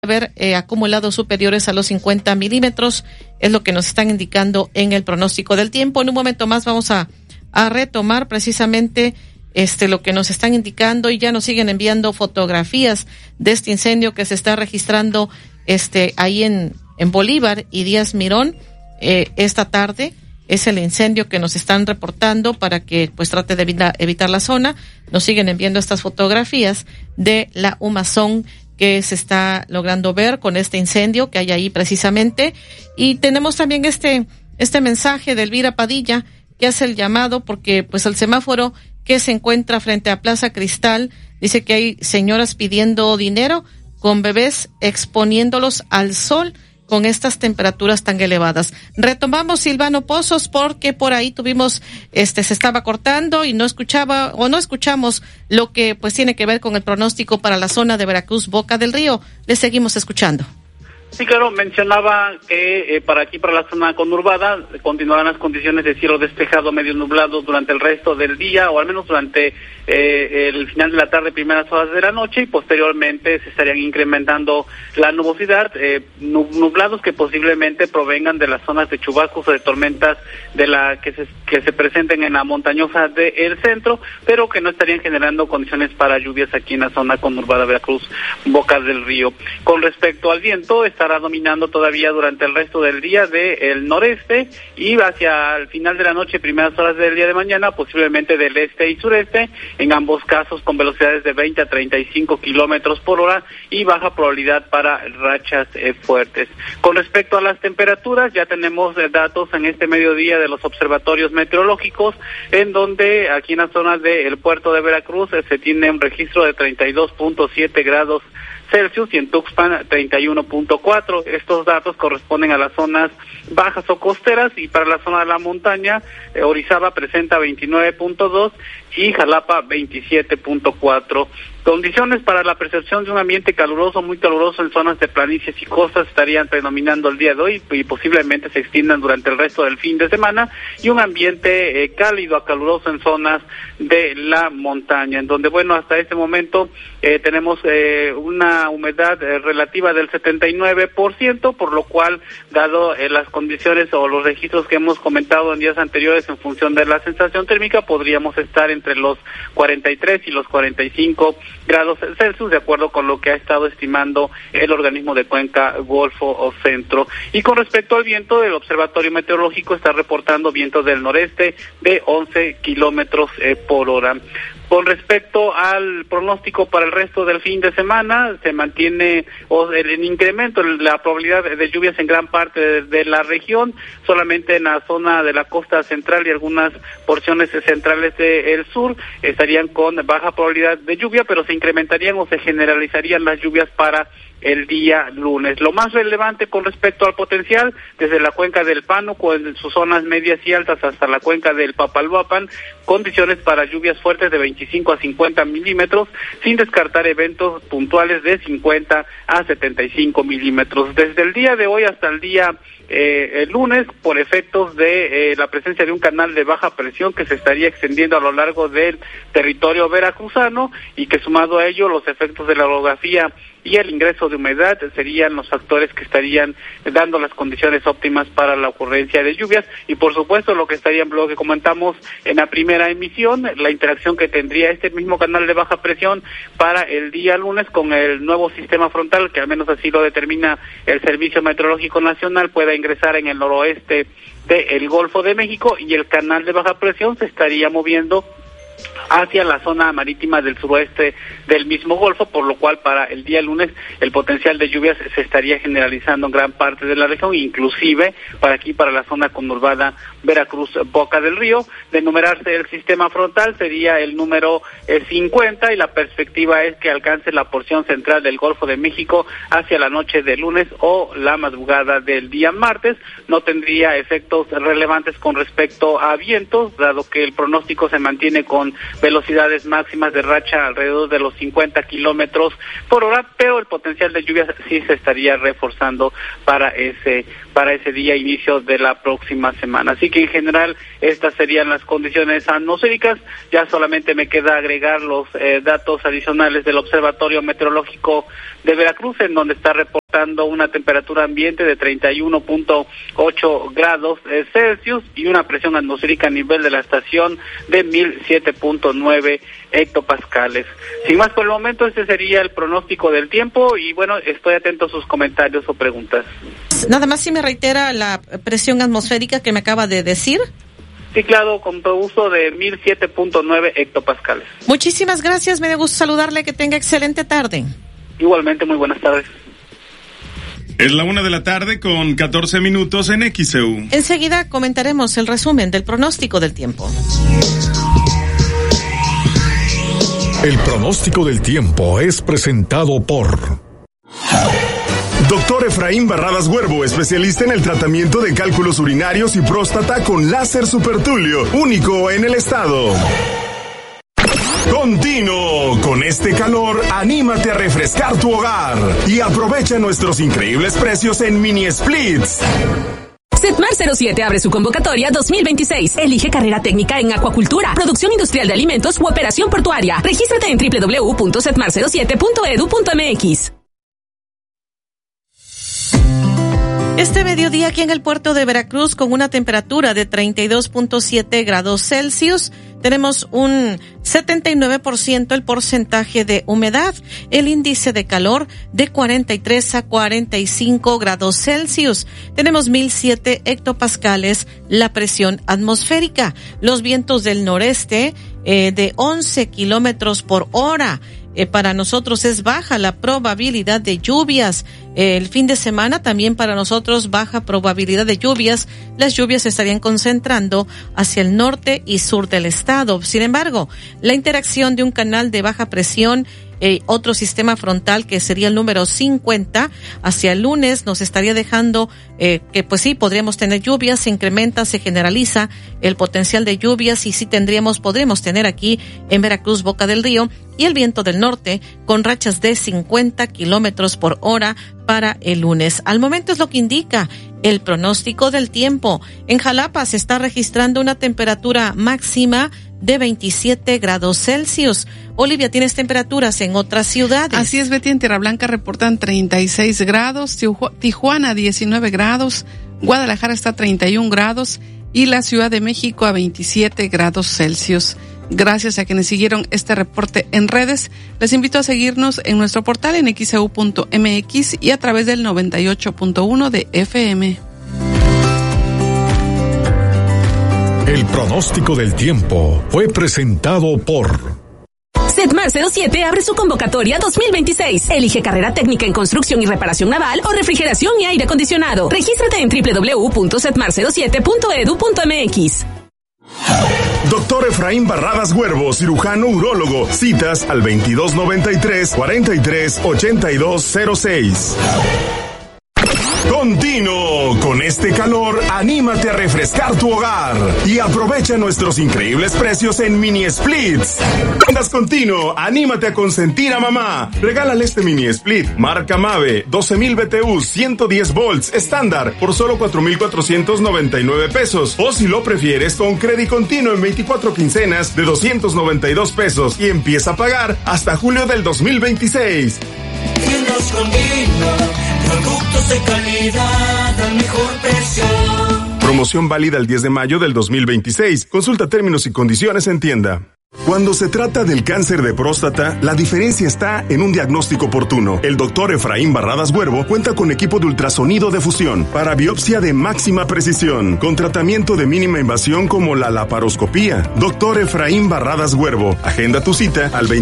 haber acumulados superiores a los 50 milímetros, es lo que nos están indicando en el pronóstico del tiempo. En un momento más vamos a retomar precisamente lo que nos están indicando, y ya nos siguen enviando fotografías de este incendio que se está registrando ahí en Bolívar y Díaz Mirón esta tarde. Es el incendio que nos están reportando para que pues trate de evitar la zona. Nos siguen enviando estas fotografías de la humazón que se está logrando ver con este incendio que hay ahí precisamente. Y tenemos también este mensaje de Elvira Padilla, que hace el llamado porque pues el semáforo que se encuentra frente a Plaza Cristal dice que hay señoras pidiendo dinero con bebés exponiéndolos al sol con estas temperaturas tan elevadas. Retomamos Silvano Pozos porque por ahí tuvimos, se estaba cortando y no escuchamos lo que pues tiene que ver con el pronóstico para la zona de Veracruz, Boca del Río. Le seguimos escuchando. Sí, claro, mencionaba que para la zona conurbada continuarán las condiciones de cielo despejado, medio nublado durante el resto del día, o al menos durante el final de la tarde, primeras horas de la noche, y posteriormente se estarían incrementando la nubosidad, nublados que posiblemente provengan de las zonas de chubascos o de tormentas que se presenten en la montañosa del centro, pero que no estarían generando condiciones para lluvias aquí en la zona conurbada Veracruz, Boca del Río. Con respecto al viento, estará dominando todavía durante el resto del día del noreste, y hacia el final de la noche, primeras horas del día de mañana, posiblemente del este y sureste, en ambos casos con velocidades de 20 a 35 kilómetros por hora y baja probabilidad para rachas fuertes. Con respecto a las temperaturas, ya tenemos datos en este mediodía de los observatorios meteorológicos, en donde aquí en la zona del puerto de Veracruz se tiene un registro de 32.7 grados Celsius y en Tuxpan 31.4. Estos datos corresponden a las zonas bajas o costeras, y para la zona de la montaña, Orizaba presenta 29.2 y Jalapa 27.4. Condiciones para la percepción de un ambiente caluroso, muy caluroso en zonas de planicies y costas estarían predominando el día de hoy y posiblemente se extiendan durante el resto del fin de semana, y un ambiente cálido a caluroso en zonas de la montaña, en donde, hasta este momento tenemos una humedad relativa del 79%, por lo cual, dado las condiciones o los registros que hemos comentado en días anteriores en función de la sensación térmica, podríamos estar entre los 43 y los 45 grados Celsius, de acuerdo con lo que ha estado estimando el organismo de Cuenca, Golfo o Centro. Y con respecto al viento, el Observatorio Meteorológico está reportando vientos del noreste de 11 kilómetros por hora. Con respecto al pronóstico para el resto del fin de semana, se mantiene el incremento en la probabilidad de lluvias en gran parte de la región, solamente en la zona de la costa central y algunas porciones centrales del sur estarían con baja probabilidad de lluvia, pero se incrementarían o se generalizarían las lluvias para el día lunes. Lo más relevante con respecto al potencial, desde la cuenca del Pánuco, en sus zonas medias y altas, hasta la cuenca del Papalhuapan, condiciones para lluvias fuertes de 25 a 50 milímetros, sin descartar eventos puntuales de 50 a 75 milímetros. Desde el día de hoy hasta el día el lunes, por efectos de la presencia de un canal de baja presión que se estaría extendiendo a lo largo del territorio veracruzano, y que sumado a ello los efectos de la orografía y el ingreso de humedad serían los factores que estarían dando las condiciones óptimas para la ocurrencia de lluvias. Y por supuesto lo que comentamos en la primera emisión, la interacción que tendría este mismo canal de baja presión para el día lunes con el nuevo sistema frontal, que al menos así lo determina el Servicio Meteorológico Nacional, pueda ingresar en el noroeste del Golfo de México, y el canal de baja presión se estaría moviendo hacia la zona marítima del suroeste del mismo Golfo, por lo cual para el día lunes el potencial de lluvias se estaría generalizando en gran parte de la región, inclusive para la zona conurbada Veracruz, Boca del Río. De enumerarse el sistema frontal sería el número 50, y la perspectiva es que alcance la porción central del Golfo de México hacia la noche del lunes o la madrugada del día martes. No tendría efectos relevantes con respecto a vientos, dado que el pronóstico se mantiene con con velocidades máximas de racha alrededor de los 50 kilómetros por hora, pero el potencial de lluvias sí se estaría reforzando para ese día, inicio de la próxima semana. Así que en general estas serían las condiciones atmosféricas. Ya solamente me queda agregar los datos adicionales del Observatorio Meteorológico de Veracruz, en donde está reportando una temperatura ambiente de 31.8 grados Celsius y una presión atmosférica a nivel de la estación de 1007.9 hectopascales. Sin más por el momento, este sería el pronóstico del tiempo y bueno, estoy atento a sus comentarios o preguntas. Nada más si me reitera la presión atmosférica que me acaba de decir. Sí, claro, con uso de 1007.9 hectopascales. Muchísimas gracias, me da gusto saludarle, que tenga excelente tarde. Igualmente, muy buenas tardes. Es la 1:14 p.m. en XEU. Enseguida comentaremos el resumen del pronóstico del tiempo. El pronóstico del tiempo es presentado por Doctor Efraín Barradas Huervo, especialista en el tratamiento de cálculos urinarios y próstata con láser supertulio, único en el estado. Continuo, con este calor, anímate a refrescar tu hogar y aprovecha nuestros increíbles precios en mini splits. Setmar 07 abre su convocatoria 2026. Elige carrera técnica en acuacultura, producción industrial de alimentos u operación portuaria. Regístrate en www.setmar07.edu.mx. Este mediodía aquí en el puerto de Veracruz, con una temperatura de 32.7 grados Celsius, tenemos un 79% el porcentaje de humedad, el índice de calor de 43 a 45 grados Celsius. Tenemos 1007 hectopascales la presión atmosférica, los vientos del noreste de 11 kilómetros por hora. Para nosotros es baja la probabilidad de lluvias. El fin de semana también para nosotros baja probabilidad de lluvias. Las lluvias se estarían concentrando hacia el norte y sur del estado. Sin embargo, la interacción de un canal de baja presión, otro sistema frontal que sería el número 50, hacia el lunes nos estaría dejando que pues sí, podríamos tener lluvias, se incrementa, se generaliza el potencial de lluvias y sí podremos tener aquí en Veracruz, Boca del Río, y el viento del norte con rachas de 50 kilómetros por hora para el lunes. Al momento es lo que indica el pronóstico del tiempo. En Jalapa se está registrando una temperatura máxima de 27 grados Celsius. Olivia, ¿tienes temperaturas en otras ciudades? Así es, Betty, en Tierra Blanca reportan 36 grados, Tijuana 19 grados, Guadalajara está a 31 grados y la Ciudad de México a 27 grados Celsius. Gracias a quienes siguieron este reporte en redes. Les invito a seguirnos en nuestro portal en xeu.mx y a través del 98.1 de FM. El pronóstico del tiempo fue presentado por Setmar 07 abre su convocatoria 2026. Elige carrera técnica en construcción y reparación naval o refrigeración y aire acondicionado. Regístrate en www.setmar07.edu.mx. Doctor Efraín Barradas Huervo, cirujano urólogo. Citas al 2293-438206. Continuo, con este calor, anímate a refrescar tu hogar y aprovecha nuestros increíbles precios en mini splits. Vendas Continuo, anímate a consentir a mamá. Regálale este mini split, marca Mave, 12,000 BTU, 110 volts, estándar, por solo 4,499 pesos. O si lo prefieres, con crédito continuo en 24 quincenas de 292 pesos y empieza a pagar hasta julio del 2026. Tiendas Continuo, productos de calidad al mejor precio. Promoción válida el 10 de mayo del 2026. Consulta términos y condiciones en tienda. Cuando se trata del cáncer de próstata, la diferencia está en un diagnóstico oportuno. El doctor Efraín Barradas Huervo cuenta con equipo de ultrasonido de fusión para biopsia de máxima precisión, con tratamiento de mínima invasión como la laparoscopía. Doctor Efraín Barradas Huervo, agenda tu cita al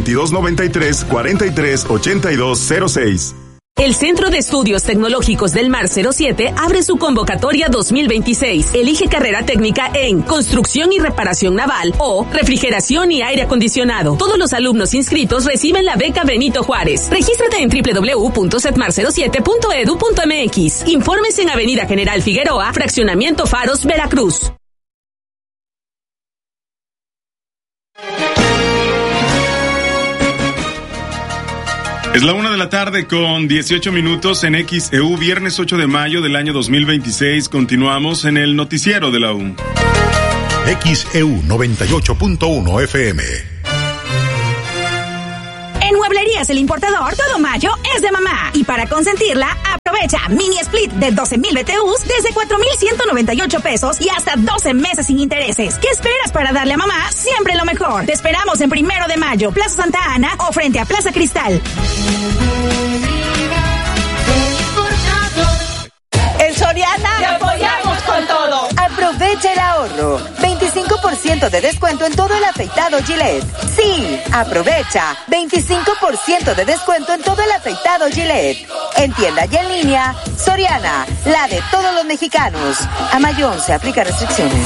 2293-438206. El Centro de Estudios Tecnológicos del Mar 07 abre su convocatoria 2026. Elige carrera técnica en construcción y reparación naval o refrigeración y aire acondicionado. Todos los alumnos inscritos reciben la beca Benito Juárez. Regístrate en www.setmar07.edu.mx. Informes en Avenida General Figueroa, Fraccionamiento Faros, Veracruz. Es la 1:00 con 18 minutos en XEU, viernes 8 de mayo del año 2026. Continuamos en el noticiero de la U. XEU 98.1 FM. En Mueblerías El Importador, todo mayo es de mamá. Y para consentirla, aprovecha mini split de 12,000 BTUs desde 4,198 pesos y hasta 12 meses sin intereses. ¿Qué esperas para darle a mamá siempre lo mejor? Te esperamos en 1 de mayo, Plaza Santa Ana o frente a Plaza Cristal. En Soriana ¡te apoyamos con todo! Aprovecha el ahorro. 25% de descuento en todo el afeitado Gillette. Sí, aprovecha. 25% de descuento en todo el afeitado Gillette. En tienda y en línea, Soriana, la de todos los mexicanos. A mayo 11, aplica restricciones.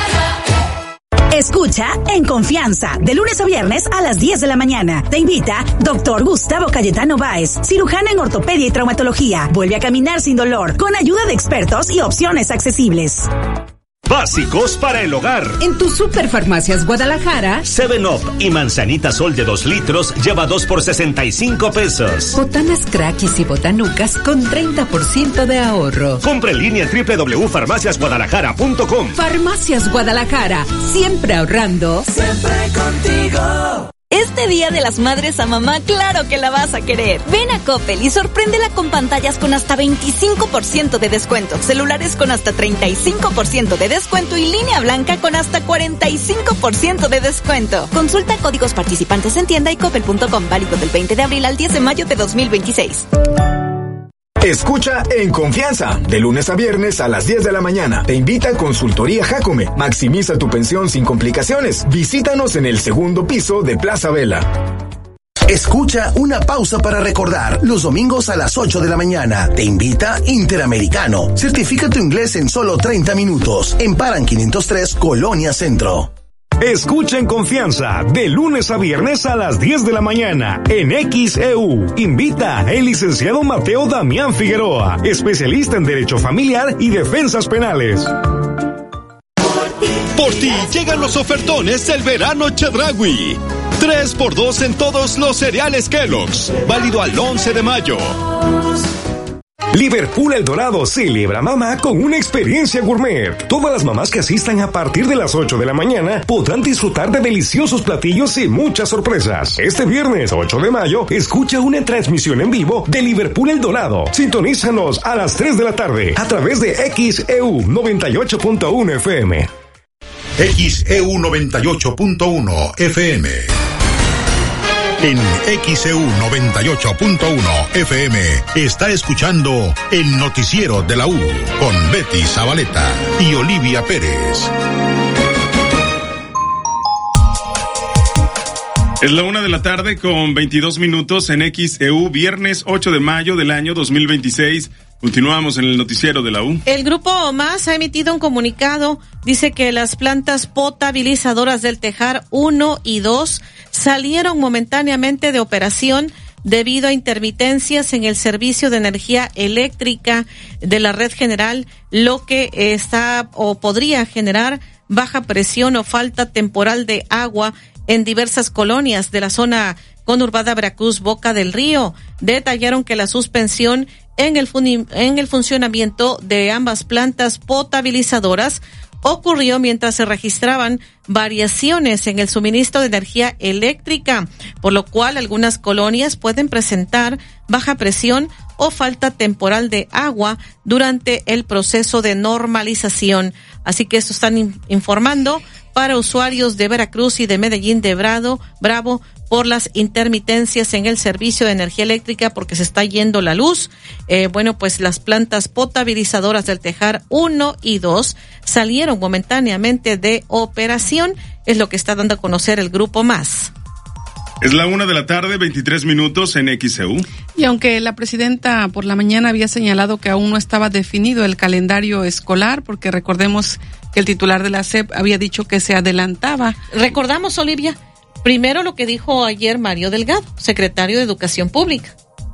Escucha En Confianza, de lunes a viernes a las 10 de la mañana. Te invita Dr. Gustavo Cayetano Báez, cirujano en ortopedia y traumatología. Vuelve a caminar sin dolor, con ayuda de expertos y opciones accesibles. Básicos para el hogar. En tu Superfarmacias Guadalajara, 7-Up y manzanita sol de 2 litros lleva 2 por 65 pesos. Botanas Crackis y Botanucas con 30% de ahorro. Compra en línea www.farmaciasguadalajara.com. Farmacias Guadalajara, siempre ahorrando. Siempre contigo. Este Día de las Madres a mamá, claro que la vas a querer. Ven a Coppel y sorpréndela con pantallas con hasta 25% de descuento, celulares con hasta 35% de descuento y línea blanca con hasta 45% de descuento. Consulta códigos participantes en tienda y coppel.com, válido del 20 de abril al 10 de mayo de 2026. Escucha En Confianza, de lunes a viernes a las 10 de la mañana. Te invita Consultoría Jacome. Maximiza tu pensión sin complicaciones. Visítanos en el 2º piso de Plaza Vela. Escucha Una Pausa para Recordar, los domingos a las 8 de la mañana. Te invita Interamericano. Certifica tu inglés en solo 30 minutos. En Paran 503, Colonia Centro. Escucha En Confianza, de lunes a viernes a las 10 de la mañana, en XEU. Invita el licenciado Mateo Damián Figueroa, especialista en Derecho Familiar y Defensas Penales. Por ti llegan los ofertones del verano Chedraui. 3x2 en todos los cereales Kellogg's. Válido al 11 de mayo. Liverpool El Dorado celebra mamá con una experiencia gourmet. Todas las mamás que asistan a partir de las 8 de la mañana podrán disfrutar de deliciosos platillos y muchas sorpresas. Este viernes 8 de mayo, escucha una transmisión en vivo de Liverpool El Dorado. Sintonízanos a las 3 de la tarde a través de XEU 98.1 FM. XEU 98.1 FM. En XEU 98.1 FM está escuchando el noticiero de la U con Betty Zabaleta y Olivia Pérez. Es la 1:00 con 22 minutos en XEU, viernes 8 de mayo del año 2026. Continuamos en el noticiero de la U. El Grupo Más ha emitido un comunicado. Dice que las plantas potabilizadoras del Tejar 1 y 2 salieron momentáneamente de operación debido a intermitencias en el servicio de energía eléctrica de la red general, lo que está o podría generar baja presión o falta temporal de agua en diversas colonias de la zona conurbada Veracruz Boca del Río. Detallaron que la suspensión en el funcionamiento de ambas plantas potabilizadoras ocurrió mientras se registraban variaciones en el suministro de energía eléctrica, por lo cual algunas colonias pueden presentar baja presión o falta temporal de agua durante el proceso de normalización. Así que esto están informando para usuarios de Veracruz y de Medellín de Bravo por las intermitencias en el servicio de energía eléctrica porque se está yendo la luz. Pues las plantas potabilizadoras del Tejar 1 y 2 salieron momentáneamente de operación, es lo que está dando a conocer el Grupo Más. Es la 1:00, 23 minutos en XEU. Y aunque la presidenta por la mañana había señalado que aún no estaba definido el calendario escolar, porque recordemos que el titular de la SEP había dicho que se adelantaba. Recordamos, Olivia, primero lo que dijo ayer Mario Delgado, secretario de Educación Pública.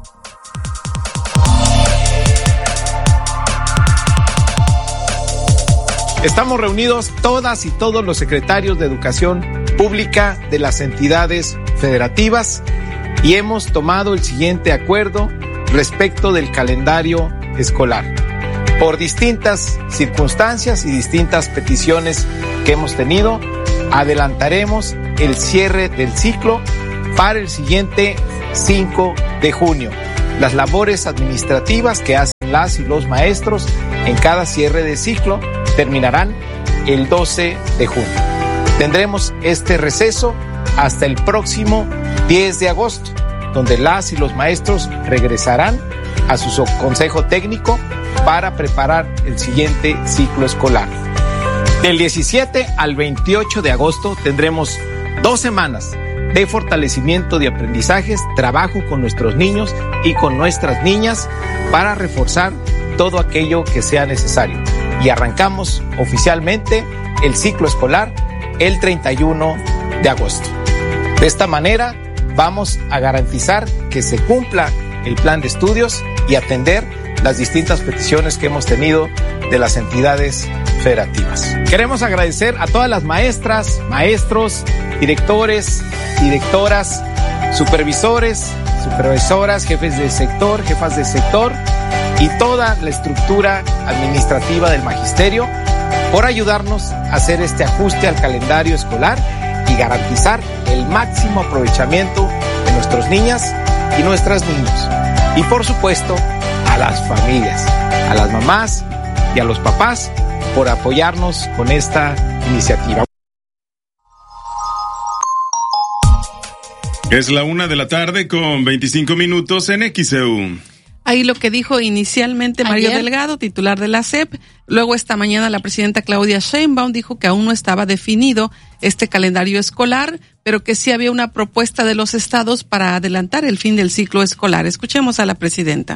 Estamos reunidos todas y todos los secretarios de Educación Pública de las entidades federativas y hemos tomado el siguiente acuerdo respecto del calendario escolar. Por distintas circunstancias y distintas peticiones que hemos tenido, adelantaremos el cierre del ciclo para el siguiente 5 de junio. Las labores administrativas que hacen las y los maestros en cada cierre de ciclo terminarán el 12 de junio. Tendremos este receso hasta el próximo 10 de agosto, donde las y los maestros regresarán a su consejo técnico para preparar el siguiente ciclo escolar. Del 17 al 28 de agosto tendremos 2 semanas de fortalecimiento de aprendizajes, trabajo con nuestros niños y con nuestras niñas para reforzar todo aquello que sea necesario. Y arrancamos oficialmente el ciclo escolar el 31 de agosto. De esta manera vamos a garantizar que se cumpla el plan de estudios y atender las distintas peticiones que hemos tenido de las entidades federativas. Queremos agradecer a todas las maestras, maestros, directores, directoras, supervisores, supervisoras, jefes de sector, jefas de sector y toda la estructura administrativa del magisterio por ayudarnos a hacer este ajuste al calendario escolar y garantizar el máximo aprovechamiento de nuestras niñas y nuestros niños. Y por supuesto, a las familias, a las mamás y a los papás por apoyarnos con esta iniciativa. Es la 1:00 con 25 minutos en XEU. Ahí lo que dijo inicialmente Mario Delgado, titular de la SEP. Luego esta mañana la presidenta Claudia Sheinbaum dijo que aún no estaba definido este calendario escolar, pero que sí había una propuesta de los estados para adelantar el fin del ciclo escolar. Escuchemos a la presidenta.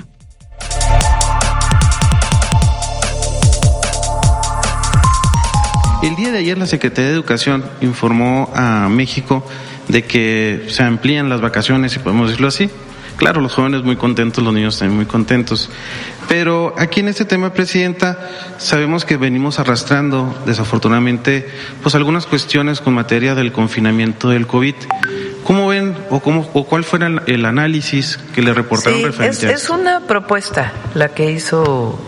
El día de ayer la Secretaría de Educación informó a México de que se amplían las vacaciones, si podemos decirlo así. Claro, los jóvenes muy contentos, los niños también muy contentos. Pero aquí en este tema, Presidenta, sabemos que venimos arrastrando, desafortunadamente, pues algunas cuestiones con materia del confinamiento del COVID. ¿Cómo ven o cuál fue el análisis que le reportaron referente a esto? Es una propuesta la que hizo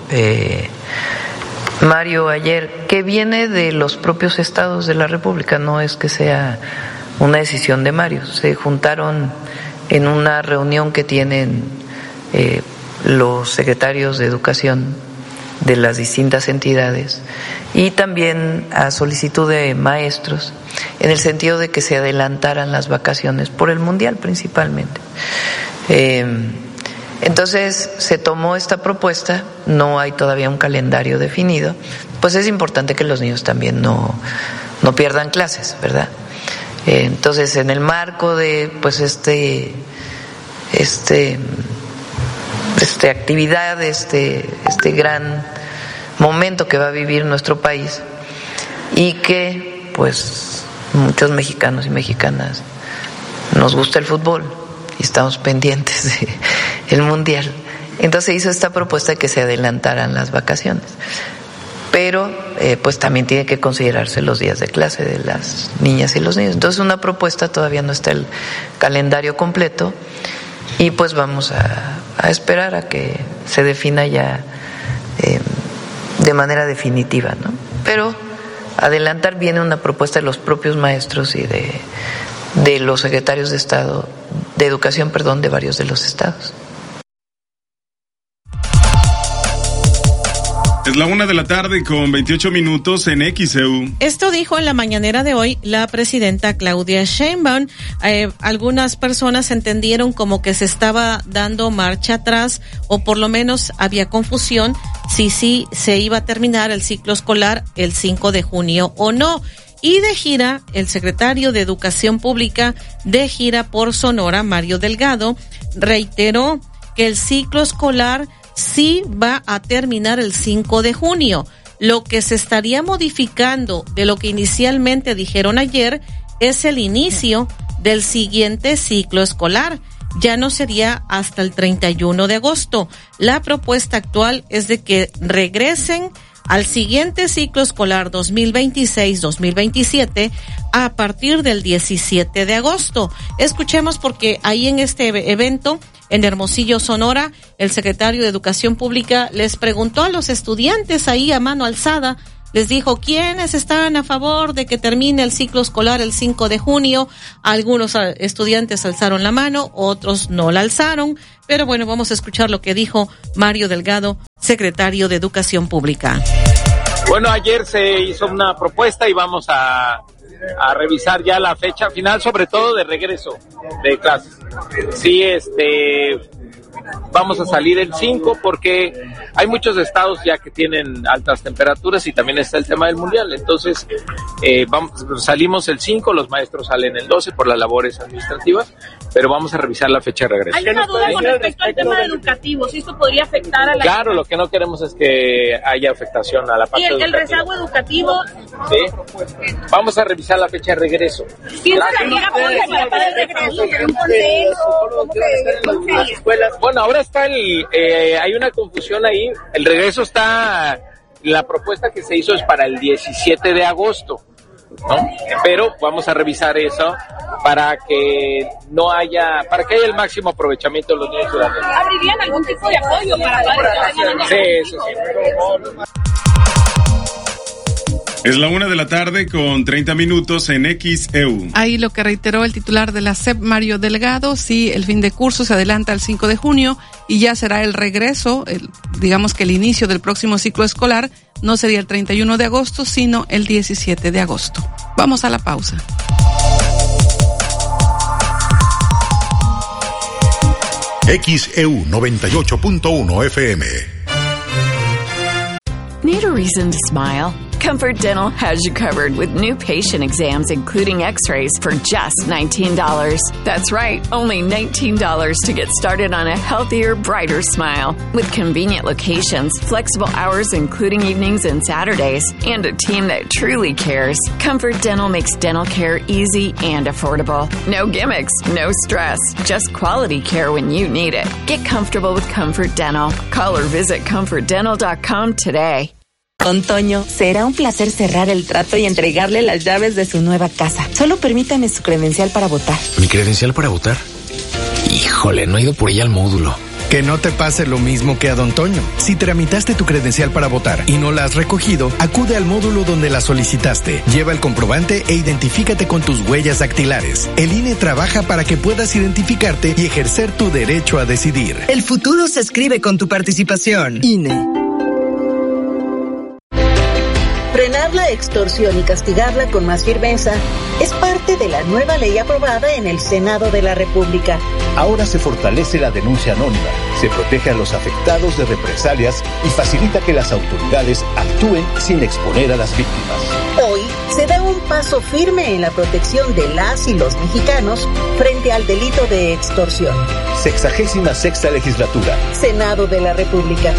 Mario ayer, que viene de los propios estados de la República, no es que sea una decisión de Mario. Se juntaron en una reunión que tienen los secretarios de educación de las distintas entidades y también a solicitud de maestros, en el sentido de que se adelantaran las vacaciones por el Mundial principalmente. Entonces se tomó esta propuesta, no hay todavía un calendario definido, pues es importante que los niños también no pierdan clases, ¿verdad? Entonces, en el marco de pues este actividad, este gran momento que va a vivir nuestro país y que pues muchos mexicanos y mexicanas nos gusta el fútbol y estamos pendientes del Mundial. Entonces hizo esta propuesta de que se adelantaran las vacaciones. Pero pues también tiene que considerarse los días de clase de las niñas y los niños. Entonces una propuesta, todavía no está el calendario completo y pues vamos a esperar a que se defina ya de manera definitiva, ¿no? Pero adelantar, viene una propuesta de los propios maestros y de los secretarios de Estado, de Educación, de varios de los estados. Es la 1:00 con 28 minutos en XEU. Esto dijo en la mañanera de hoy la presidenta Claudia Sheinbaum. Algunas personas entendieron como que se estaba dando marcha atrás, o por lo menos había confusión si sí se iba a terminar el ciclo escolar el 5 de junio o no. Y de gira, el secretario de Educación Pública de gira por Sonora, Mario Delgado, reiteró que el ciclo escolar sí va a terminar el 5 de junio. Lo que se estaría modificando de lo que inicialmente dijeron ayer es el inicio del siguiente ciclo escolar. Ya no sería hasta el 31 de agosto. La propuesta actual es de que regresen al siguiente ciclo escolar 2026-2027 a partir del 17 de agosto. Escuchemos, porque ahí en este evento en Hermosillo, Sonora, el secretario de Educación Pública les preguntó a los estudiantes ahí a mano alzada, les dijo quiénes estaban a favor de que termine el ciclo escolar el 5 de junio. Algunos estudiantes alzaron la mano, otros no la alzaron, pero bueno, vamos a escuchar lo que dijo Mario Delgado, secretario de Educación Pública. Bueno, ayer se hizo una propuesta y vamos a revisar ya la fecha final, sobre todo de regreso de clases. Sí, vamos a salir el 5 porque hay muchos estados ya que tienen altas temperaturas y también está el tema del mundial. Entonces, salimos el 5, los maestros salen el 12 por las labores administrativas, pero vamos a revisar la fecha de regreso. Hay una duda con respecto al tema educativo, si esto podría afectar a la... Claro, lo que no queremos es que haya afectación a la parte educativa. ¿Y el rezago educativo? Sí, vamos a revisar la fecha de regreso. ¿Piensa la liga para el regreso? ¿Un consejo? Bueno, ahora está hay una confusión ahí. El regreso está, la propuesta que se hizo es para el 17 de agosto, ¿no? Pero vamos a revisar eso para que haya el máximo aprovechamiento de los niños ciudadanos. ¿Abrirían algún tipo de apoyo para Sí, eso sí. Es la 1:30 p.m. en XEU. Ahí lo que reiteró el titular de la SEP, Mario Delgado, sí, el fin de curso se adelanta al 5 de junio y ya será el regreso, digamos que el inicio del próximo ciclo escolar no sería el 31 de agosto, sino el 17 de agosto. Vamos a la pausa. XEU 98.1 FM. Need a reason to smile? Comfort Dental has you covered with new patient exams, including x-rays, for just $19. That's right, only $19 to get started on a healthier, brighter smile. With convenient locations, flexible hours including evenings and Saturdays, and a team that truly cares, Comfort Dental makes dental care easy and affordable. No gimmicks, no stress, just quality care when you need it. Get comfortable with Comfort Dental. Call or visit comfortdental.com today. Don Toño, será un placer cerrar el trato y entregarle las llaves de su nueva casa. Solo permítame su credencial para votar. ¿Mi credencial para votar? Híjole, no he ido por ella al módulo. Que no te pase lo mismo que a Don Toño. Si tramitaste tu credencial para votar y no la has recogido, acude al módulo donde la solicitaste. Lleva el comprobante e identifícate con tus huellas dactilares. El INE trabaja para que puedas identificarte y ejercer tu derecho a decidir. El futuro se escribe con tu participación. INE. Frenar la extorsión y castigarla con más firmeza es parte de la nueva ley aprobada en el Senado de la República. Ahora se fortalece la denuncia anónima, se protege a los afectados de represalias y facilita que las autoridades actúen sin exponer a las víctimas. Hoy se da un paso firme en la protección de las y los mexicanos frente al delito de extorsión. 66ª legislatura. Senado de la República.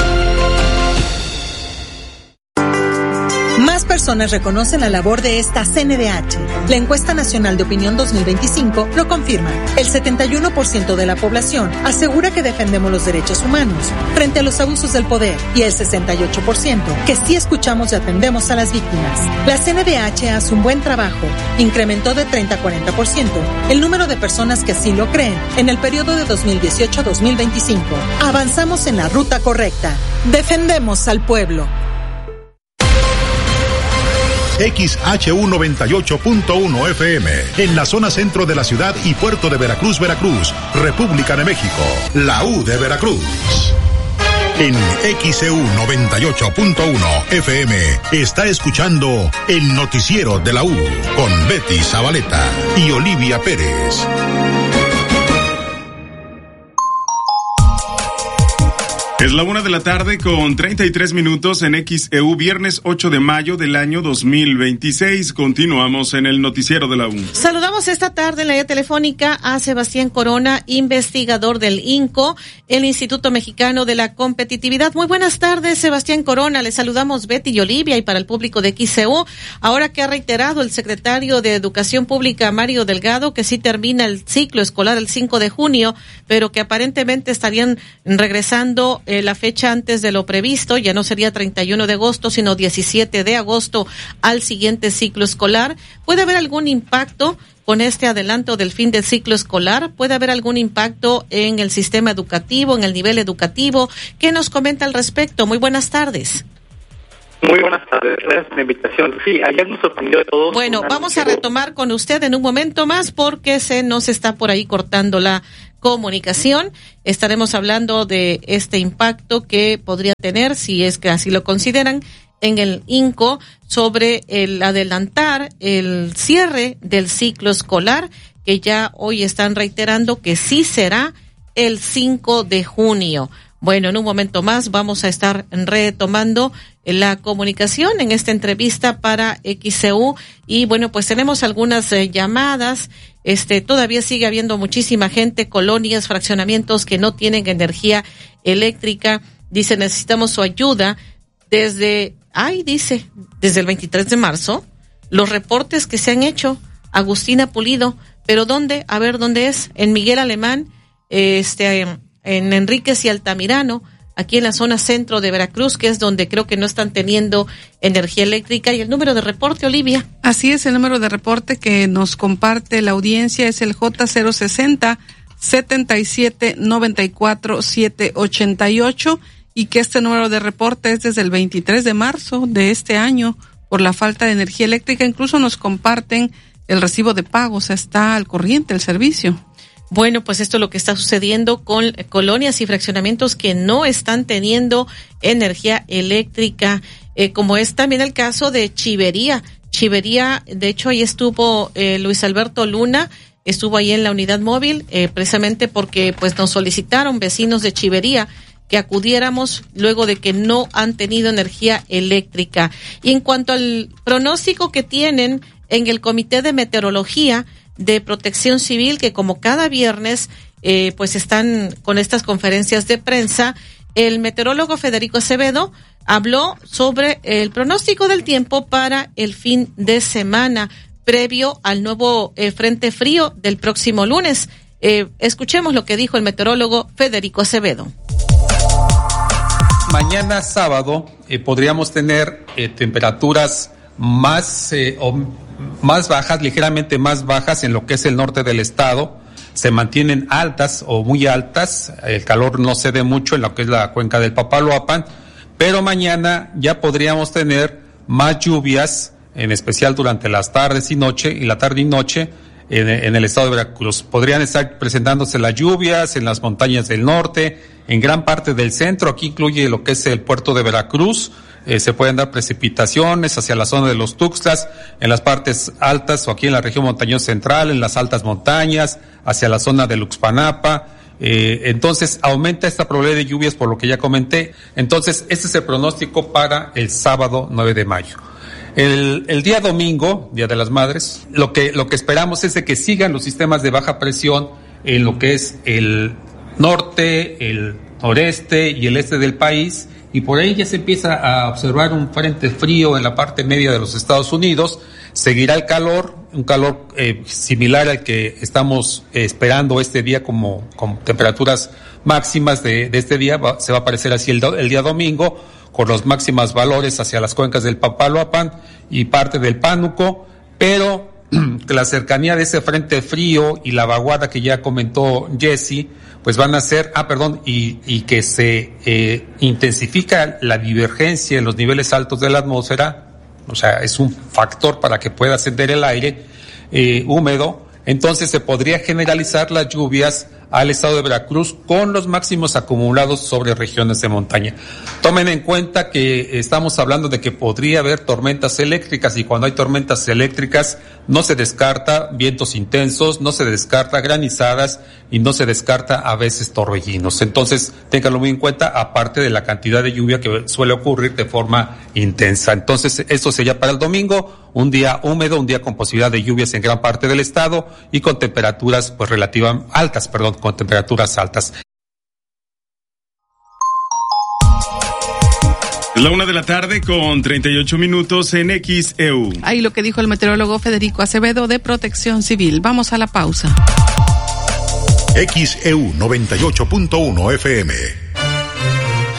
Más personas reconocen la labor de esta CNDH. La encuesta nacional de opinión 2025 lo confirma. El 71% de la población asegura que defendemos los derechos humanos frente a los abusos del poder y el 68% que sí escuchamos y atendemos a las víctimas. La CNDH hace un buen trabajo. Incrementó de 30 a 40% el número de personas que así lo creen en el periodo de 2018 a 2025. Avanzamos en la ruta correcta. Defendemos al pueblo. XHU 98.1 FM, en la zona centro de la ciudad y puerto de Veracruz, República de México, la U de Veracruz. En XEU 98.1 FM está escuchando el noticiero de la U con Betty Zabaleta y Olivia Pérez. Es la 1:33 p.m. en XEU, viernes 8 de mayo del año 2026. Continuamos en el noticiero de la U. Saludamos esta tarde en la vía telefónica a Sebastián Corona, investigador del INCO, el Instituto Mexicano de la Competitividad. Muy buenas tardes, Sebastián Corona. Le saludamos Betty y Olivia y para el público de XEU. Ahora que ha reiterado el secretario de Educación Pública, Mario Delgado, que sí termina el ciclo escolar el 5 de junio, pero que aparentemente estarían regresando la fecha antes de lo previsto, ya no sería 31 de agosto, sino 17 de agosto al siguiente ciclo escolar. ¿Puede haber algún impacto con este adelanto del fin del ciclo escolar? ¿Puede haber algún impacto en el sistema educativo, en el nivel educativo? ¿Qué nos comenta al respecto? Muy buenas tardes. Muy buenas tardes, gracias por la invitación. Sí, ayer nos sorprendió a todos. Bueno, vamos a retomar con usted en un momento más porque se nos está por ahí cortando la comunicación. Estaremos hablando de este impacto que podría tener, si es que así lo consideran, en el INCO sobre el adelantar el cierre del ciclo escolar, que ya hoy están reiterando que sí será el 5 de junio. Bueno, en un momento más vamos a estar retomando la comunicación en esta entrevista para XEU y bueno, pues tenemos algunas llamadas. Todavía sigue habiendo muchísima gente, colonias, fraccionamientos que no tienen energía eléctrica. Dice, necesitamos su ayuda desde el 23 de marzo. Los reportes que se han hecho, Agustina Pulido, pero ¿dónde? A ver, ¿dónde es? En Miguel Alemán, en Enríquez y Altamirano, aquí en la zona centro de Veracruz, que es donde creo que no están teniendo energía eléctrica. ¿Y el número de reporte, Olivia? Así es, el número de reporte que nos comparte la audiencia es el J060 7794 788 y que este número de reporte es desde el 23 de marzo de este año por la falta de energía eléctrica. Incluso nos comparten el recibo de pago, o sea, está al corriente el servicio. Bueno, pues esto es lo que está sucediendo con colonias y fraccionamientos que no están teniendo energía eléctrica, como es también el caso de Chivería. Chivería, de hecho, ahí estuvo Luis Alberto Luna, estuvo ahí en la unidad móvil, precisamente porque pues nos solicitaron vecinos de Chivería que acudiéramos luego de que no han tenido energía eléctrica. Y en cuanto al pronóstico que tienen en el Comité de Meteorología de Protección Civil, que como cada viernes pues están con estas conferencias de prensa, el meteorólogo Federico Acevedo habló sobre el pronóstico del tiempo para el fin de semana previo al nuevo frente frío del próximo lunes. Escuchemos lo que dijo el meteorólogo Federico Acevedo. Mañana sábado podríamos tener temperaturas más bajas, ligeramente más bajas en lo que es el norte del estado. Se mantienen altas o muy altas, el calor no cede mucho en lo que es la cuenca del Papaloapan, pero mañana ya podríamos tener más lluvias, en especial durante las tardes y noche, y la tarde y noche en el estado de Veracruz. Podrían estar presentándose las lluvias en las montañas del norte, en gran parte del centro, aquí incluye lo que es el puerto de Veracruz. Se pueden dar precipitaciones hacia la zona de los Tuxtlas, en las partes altas o aquí en la región montañosa central, en las altas montañas, hacia la zona de Luxpanapa. Entonces aumenta esta probabilidad de lluvias por lo que ya comenté. Entonces este es el pronóstico para el sábado 9 de mayo. El día domingo, Día de las Madres, lo que esperamos es de que sigan los sistemas de baja presión en lo que es el norte, el noreste y el este del país. Y por ahí ya se empieza a observar un frente frío en la parte media de los Estados Unidos. Seguirá el calor, un calor similar al que estamos esperando este día como temperaturas máximas de este día. Se va a aparecer así el día domingo, con los máximas valores hacia las cuencas del Papaloapan y parte del Pánuco, pero la cercanía de ese frente frío y la vaguada que ya comentó Jesse, pues van a ser, y que se intensifica la divergencia en los niveles altos de la atmósfera, o sea, es un factor para que pueda ascender el aire húmedo. Entonces se podría generalizar las lluvias al estado de Veracruz con los máximos acumulados sobre regiones de montaña. Tomen en cuenta que estamos hablando de que podría haber tormentas eléctricas, y cuando hay tormentas eléctricas no se descarta vientos intensos, no se descarta granizadas y no se descarta a veces torbellinos. Entonces ténganlo muy en cuenta, aparte de la cantidad de lluvia que suele ocurrir de forma intensa. Entonces esto sería para el domingo, un día húmedo, un día con posibilidad de lluvias en gran parte del estado y con temperaturas pues con temperaturas altas. La 1:00 con 38 minutos en XEU. Ahí lo que dijo el meteorólogo Federico Acevedo de Protección Civil. Vamos a la pausa. XEU 98.1 FM.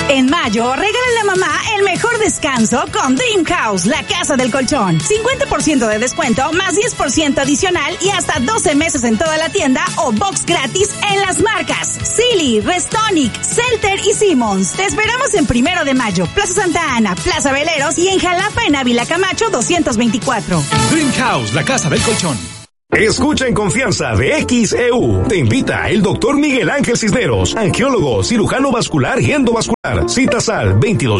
En mayo, regálale a mamá el mejor descanso con Dream House, la casa del colchón. 50% de descuento, más 10% adicional y hasta 12 meses en toda la tienda o box gratis en las marcas Silly, Restonic, Celter y Simmons. Te esperamos en 1 de mayo, Plaza Santa Ana, Plaza Veleros y en Jalapa en Ávila Camacho 224. Dream House, la casa del colchón. Escucha en confianza de XEU. Te invita el doctor Miguel Ángel Cisneros, angiólogo, cirujano vascular y endovascular. Citas al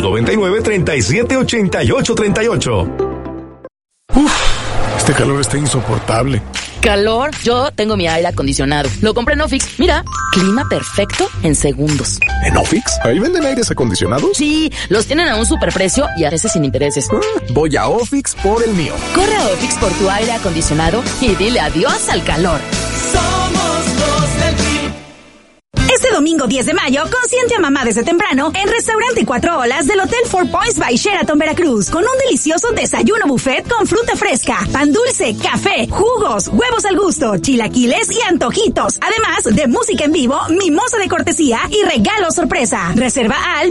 2299-378838. Este calor está insoportable. ¿Calor? Yo tengo mi aire acondicionado. Lo compré en Ofix. Mira, clima perfecto en segundos. ¿En Ofix? ¿Ahí venden aires acondicionados? Sí, los tienen a un superprecio y a veces sin intereses. Voy a Ofix por el mío. Corre a Ofix por tu aire acondicionado y dile adiós al calor. Somos los del clima. Este domingo 10 de mayo, consiente a mamá desde temprano en Restaurante 4 Olas del Hotel Four Points by Sheraton Veracruz, con un delicioso desayuno buffet con fruta fresca, pan dulce, café, jugos, huevos al gusto, chilaquiles y antojitos, además de música en vivo, mimosa de cortesía y regalo sorpresa. Reserva al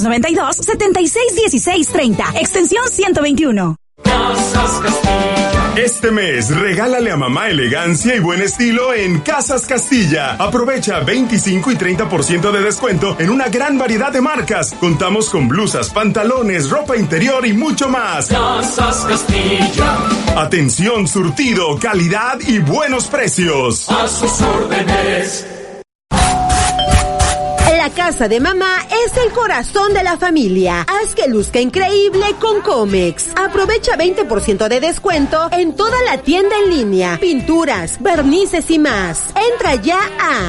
2292-761630, extensión 121. Este mes, regálale a mamá elegancia y buen estilo en Casas Castilla. Aprovecha 25 y 30% de descuento en una gran variedad de marcas. Contamos con blusas, pantalones, ropa interior y mucho más. Casas Castilla. Atención, surtido, calidad y buenos precios. A sus órdenes. La casa de mamá es el corazón de la familia. Haz que luzca increíble con Comex. Aprovecha 20% de descuento en toda la tienda en línea, pinturas, barnices y más. Entra ya a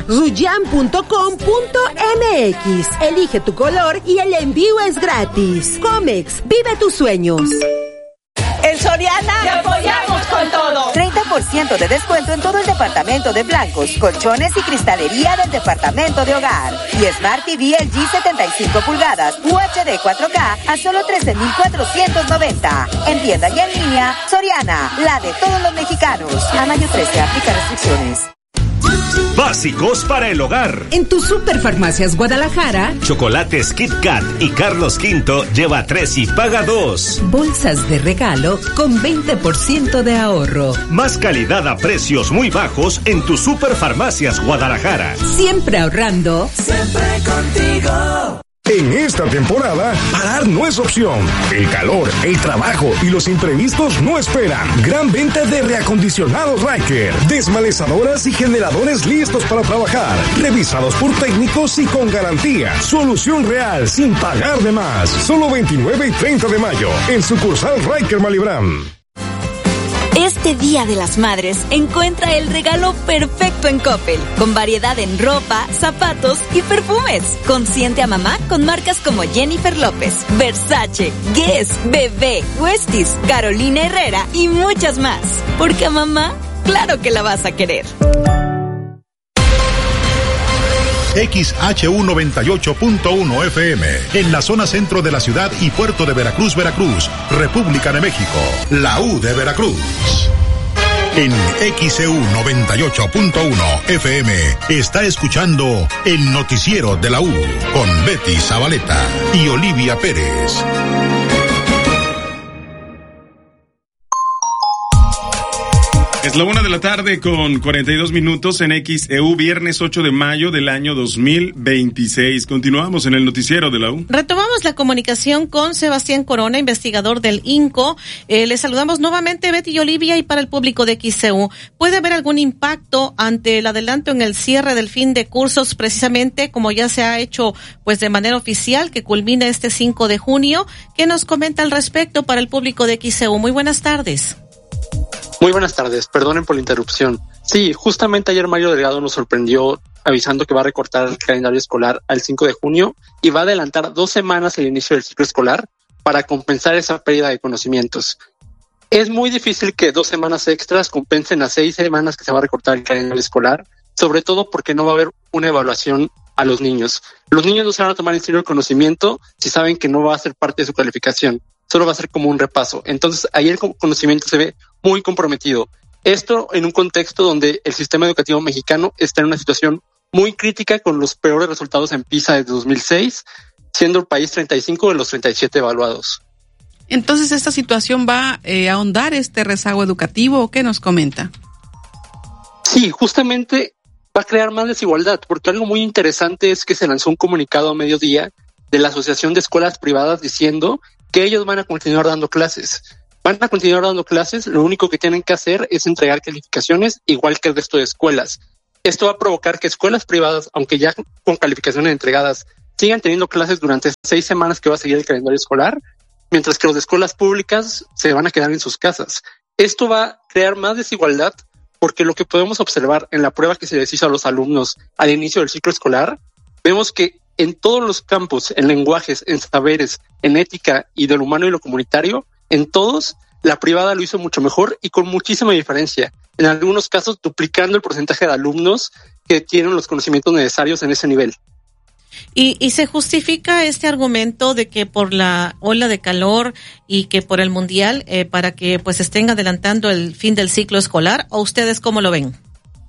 ruyan.com.mx. Elige tu color y el envío es gratis. Comex, vive tus sueños. En Soriana te apoyamos con todo. 30% de descuento en todo el departamento de blancos, colchones y cristalería del departamento de hogar. Y Smart TV LG 75 pulgadas UHD 4K a solo 13,490. En tienda y en línea, Soriana, la de todos los mexicanos. A mayo 13, aplica restricciones. Básicos para el hogar. En tu Superfarmacias Guadalajara, Chocolates Kit Kat y Carlos V lleva 3 y paga 2. bolsas de regalo con 20% de ahorro. Más calidad a precios muy bajos en tu Superfarmacias Guadalajara. Siempre ahorrando. Siempre contigo. En esta temporada, parar no es opción. El calor, el trabajo y los imprevistos no esperan. Gran venta de reacondicionados Ryker, desmalezadoras y generadores listos para trabajar, revisados por técnicos y con garantía. Solución real, sin pagar de más. Solo 29 y 30 de mayo, en sucursal Ryker Malibran. Este Día de las Madres, encuentra el regalo perfecto en Coppel, con variedad en ropa, zapatos y perfumes. Consiente a mamá con marcas como Jennifer López, Versace, Guess, Bebé, Westies, Carolina Herrera y muchas más. Porque a mamá, claro que la vas a querer. XHU 98.1 FM, en la zona centro de la ciudad y puerto de Veracruz, Veracruz, República de México, la U de Veracruz. En XEU 98.1 FM está escuchando el noticiero de la U con Betty Zabaleta y Olivia Pérez. Es la 1:00 con 42 minutos en XEU, viernes 8 de mayo del año 2026. Continuamos en el noticiero de la U. Retomamos la comunicación con Sebastián Corona, investigador del INCO. Les saludamos nuevamente, Betty y Olivia, y para el público de XEU. ¿Puede haber algún impacto ante el adelanto en el cierre del fin de cursos, precisamente como ya se ha hecho pues de manera oficial, que culmina este 5 de junio? ¿Qué nos comenta al respecto para el público de XEU? Muy buenas tardes. Muy buenas tardes, perdonen por la interrupción. Sí, justamente ayer Mario Delgado nos sorprendió avisando que va a recortar el calendario escolar al 5 de junio y va a adelantar 2 semanas el inicio del ciclo escolar para compensar esa pérdida de conocimientos. Es muy difícil que 2 semanas extras compensen a 6 semanas que se va a recortar el calendario escolar, sobre todo porque no va a haber una evaluación a los niños. Los niños no se van a tomar en serio el conocimiento si saben que no va a ser parte de su calificación. Solo va a ser como un repaso. Entonces, ahí el conocimiento se ve muy comprometido. Esto en un contexto donde el sistema educativo mexicano está en una situación muy crítica con los peores resultados en PISA desde 2006. siendo el país 35 de los 37 evaluados. Entonces, ¿esta situación va a ahondar este rezago educativo o qué nos comenta? Sí, justamente va a crear más desigualdad, porque algo muy interesante es que se lanzó un comunicado a mediodía de la Asociación de Escuelas Privadas diciendo que ellos van a continuar dando clases. Van a continuar dando clases, lo único que tienen que hacer es entregar calificaciones igual que el resto de escuelas. Esto va a provocar que escuelas privadas, aunque ya con calificaciones entregadas, sigan teniendo clases durante 6 semanas que va a seguir el calendario escolar, mientras que las escuelas públicas se van a quedar en sus casas. Esto va a crear más desigualdad porque lo que podemos observar en la prueba que se les hizo a los alumnos al inicio del ciclo escolar, vemos que en todos los campos, en lenguajes, en saberes, en ética y de lo humano y lo comunitario, en todos, la privada lo hizo mucho mejor y con muchísima diferencia. En algunos casos, duplicando el porcentaje de alumnos que tienen los conocimientos necesarios en ese nivel. ¿Y se justifica este argumento de que por la ola de calor y que por el mundial, para que pues estén adelantando el fin del ciclo escolar, o ustedes cómo lo ven?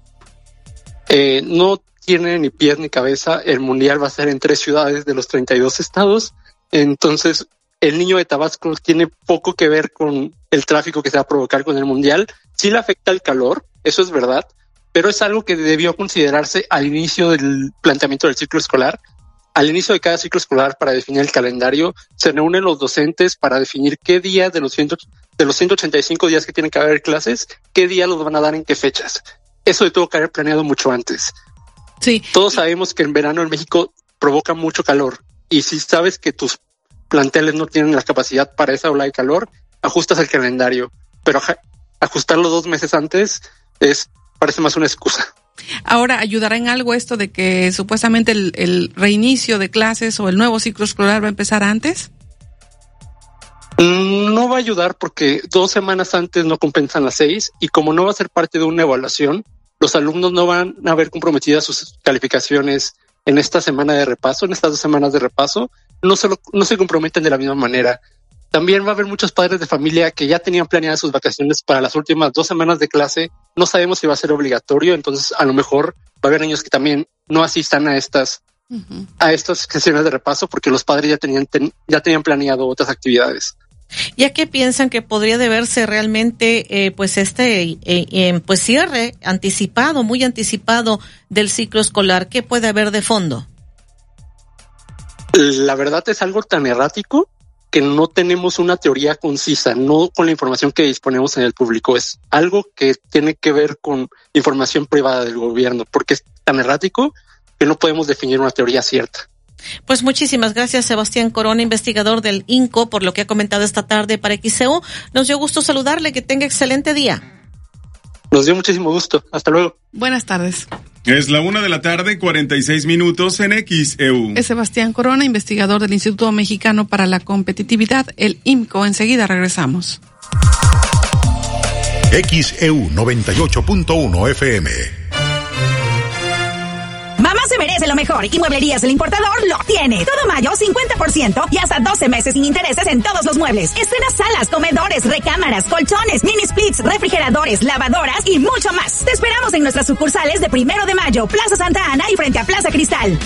No tiene ni pies ni cabeza. El mundial va a ser en 3 ciudades de los 32 estados. Entonces, el niño de Tabasco tiene poco que ver con el tráfico que se va a provocar con el mundial. Sí le afecta el calor, eso es verdad, pero es algo que debió considerarse al inicio del planteamiento del ciclo escolar. Al inicio de cada ciclo escolar, para definir el calendario, se reúnen los docentes para definir qué días de los 185 días que tienen que haber clases, qué días los van a dar en qué fechas. Eso tuvo que haber planeado mucho antes. Sí. Todos sabemos que en verano en México provoca mucho calor, y si sabes que tus planteles no tienen la capacidad para esa ola de calor, ajustas el calendario, pero ajustarlo 2 meses antes parece más una excusa. Ahora, ¿ayudará en algo esto de que supuestamente el reinicio de clases o el nuevo ciclo escolar va a empezar antes? No va a ayudar porque 2 semanas antes no compensan las 6, y como no va a ser parte de una evaluación, los alumnos no van a ver comprometidas sus calificaciones en esta semana de repaso, en estas 2 semanas de repaso, no se comprometen de la misma manera. También va a haber muchos padres de familia que ya tenían planeadas sus vacaciones para las últimas 2 semanas de clase. No sabemos si va a ser obligatorio, entonces a lo mejor va a haber niños que también no asistan a estas sesiones de repaso porque los padres ya tenían planeado otras actividades. ¿Ya qué piensan que podría deberse realmente pues pues cierre anticipado, muy anticipado del ciclo escolar? ¿Qué puede haber de fondo? La verdad es algo tan errático que no tenemos una teoría concisa, no con la información que disponemos en el público. Es algo que tiene que ver con información privada del gobierno, porque es tan errático que no podemos definir una teoría cierta. Pues muchísimas gracias, Sebastián Corona, investigador del INCO, por lo que ha comentado esta tarde para XEU. Nos dio gusto saludarle, que tenga excelente día. Nos dio muchísimo gusto. Hasta luego. Buenas tardes. Es la 1:46 en XEU. Es Sebastián Corona, investigador del Instituto Mexicano para la Competitividad, el IMCO. Enseguida regresamos. XEU 98.1 FM. Mamá se merece lo mejor y Mueblerías El Importador lo tiene. Todo mayo, 50% y hasta 12 meses sin intereses en todos los muebles. Escenas, salas, comedores, recámaras, colchones, mini splits, refrigeradores, lavadoras y mucho más. Te esperamos en nuestras sucursales de 1 de mayo, Plaza Santa Ana y frente a Plaza Cristal.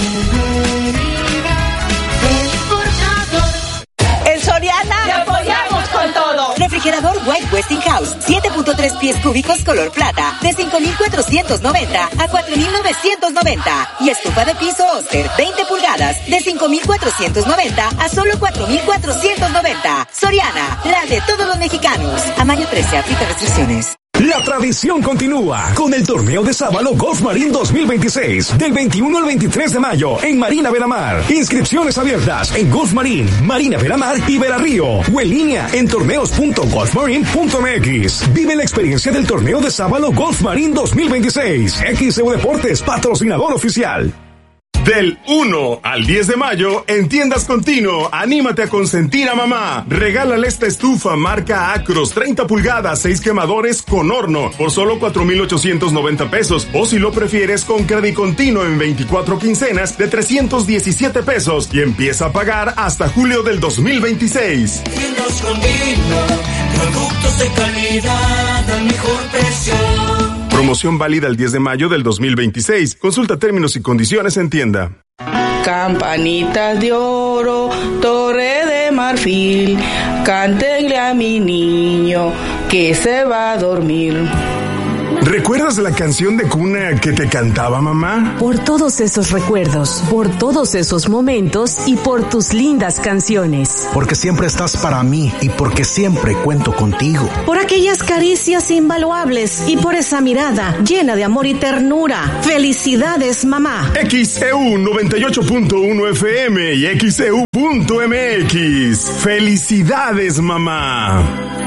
En Soriana te apoyamos con todo. Refrigerador White Westinghouse, 7.3 pies cúbicos color plata, de 5,490 a 4,990. Y estufa de piso Oster, 20 pulgadas, de 5,490 a solo 4,490. Soriana, la de todos los mexicanos. A mayo 13, aplica restricciones. La tradición continúa con el torneo de Sábalo Golf Marine 2026 del 21 al 23 de mayo en Marina Veramar. Inscripciones abiertas en Golf Marine, Marina Veramar y Verarrío o en línea en torneos.golfmarine.mx. Vive la experiencia del torneo de Sábalo Golf Marine 2026. XEU Deportes, patrocinador oficial. Del 1 al 10 de mayo, en Tiendas Continuo, anímate a consentir a mamá. Regálale esta estufa marca Acros, 30 pulgadas, 6 quemadores con horno, por solo 4,890 pesos. O si lo prefieres, con Crédito Continuo en 24 quincenas de 317 pesos. Y empieza a pagar hasta julio del 2026. Tiendas Continuo, productos de calidad al mejor precio. Promoción válida el 10 de mayo del 2026. Consulta términos y condiciones en tienda. Campanitas de oro, torre de marfil, cántenle a mi niño que se va a dormir. ¿Recuerdas la canción de cuna que te cantaba mamá? Por todos esos recuerdos, por todos esos momentos y por tus lindas canciones. Porque siempre estás para mí y porque siempre cuento contigo. Por aquellas caricias invaluables y por esa mirada llena de amor y ternura. ¡Felicidades, mamá! XEU 98.1 FM y XEU.mx. ¡Felicidades, mamá!